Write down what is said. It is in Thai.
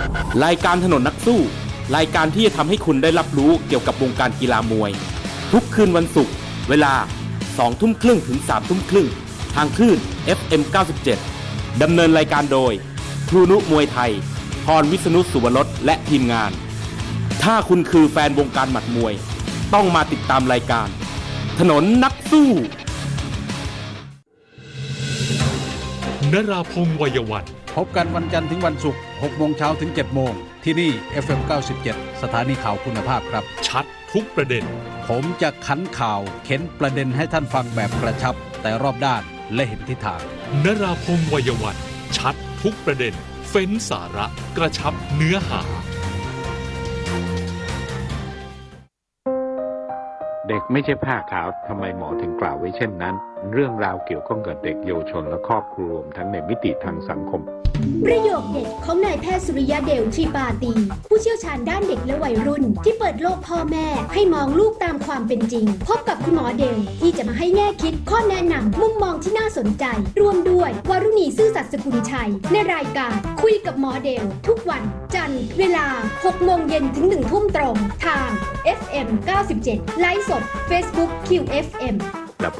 รายการถนนนักสู้รายการที่จะทำให้คุณได้รับรู้เกี่ยวกับวงการกีฬามวยทุกคืนวันศุกร์เวลา 20:30 ถึง 21:30 ทางคลื่น FM 97 ดำเนินรายการโดยครูนุมวยไทยพรวิษณุสุวรสและทีมงานถ้าคุณคือแฟนวงการหมัดมวยต้องมาติดตามรายการถนนนักสู้นราพงษ์วัยวันพบกันวันจันทร์ถึงวันศุกร์ 6 โมงเช้าถึง 7 โมงที่นี่ FM 97 สถานีข่าวคุณภาพครับชัดทุกประเด็นผมจะขันข่าวเข็นประเด็นให้ท่านฟังแบบกระชับแต่รอบด้านและเห็นทิศทางนราพงษ์วัยวันชัดทุกประเด็นเฟ้นสาระกระชับเนื้อหาเด็กไม่ใช่ผ้าขาวทำไมหมอถึงกล่าวไว้เช่นนั้นเรื่องราวเกี่ยวข้องกับเด็กเยาวชนและครอบครัวรวมทั้งในมิติทางสังคมประโยคเด็ดของนายแพทย์สุริยะเดลทรีปาตีผู้เชี่ยวชาญด้านเด็กและวัยรุ่นที่เปิดโลกพ่อแม่ให้มองลูกตามความเป็นจริงพบกับคุณหมอเดลที่จะมาให้แง่คิดข้อแนะนำมุมมองที่น่าสนใจรวมด้วยวรุณีซื่อสัตย์สกุลชัยในรายการคุยกับหมอเดลทุกวันจันทร์เวลา 6 โมงเย็นถึง 1 ทุ่มตรงทาง FM 97 ไลฟ์สด Facebook QFM